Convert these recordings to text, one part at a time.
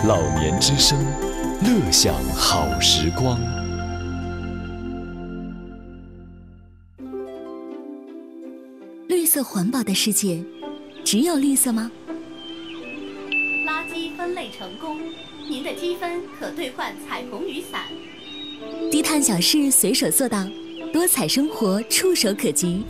老年之声，乐享好时光。 绿色环保的世界，只有绿色吗？ 垃圾分类成功，您的积分可兑换彩虹雨伞。 低碳小事随手做到，多彩生活触手可及。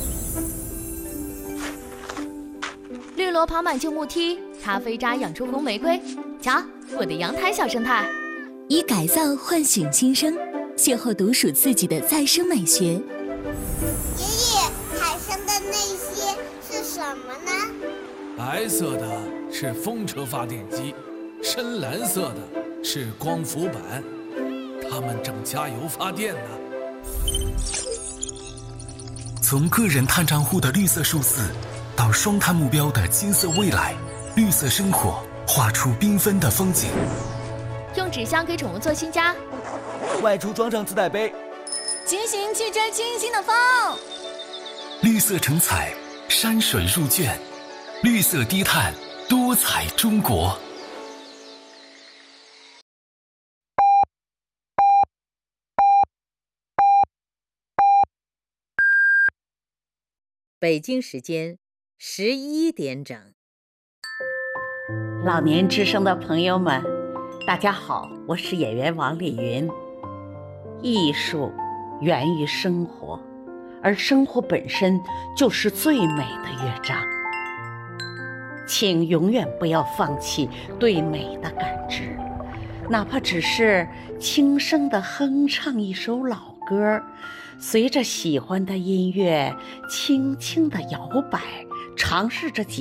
绿萝跑满旧木梯，咖啡渣养出红玫瑰。瞧，我的阳台小生态。 以改造唤醒新生，邂逅独属自己的再生美学。 爷爷，海上的那些是什么呢？ 白色的是风车发电机，深蓝色的是光伏板，它们正加油发电呢。 从个人碳账户的绿色数字，到双碳目标的金色未来，绿色生活画出缤纷的风景。 用纸箱给宠物做新家， 外出装上自带杯， 骑行去追清新的风。 绿色成彩，山水入卷，绿色低碳，多彩中国。 北京时间11点整。 老年之声的朋友们，大家好，我是演员王丽云。艺术源于生活，而生活本身就是最美的乐章。请永远不要放弃对美的感知，哪怕只是轻声地哼唱一首老歌，随着喜欢的音乐轻轻地摇摆，尝试着